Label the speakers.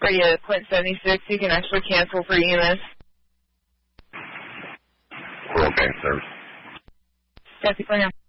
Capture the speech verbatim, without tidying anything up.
Speaker 1: Radio Quint seventy-six, you can actually cancel for E M S.
Speaker 2: We're okay, service.
Speaker 1: Copy for now.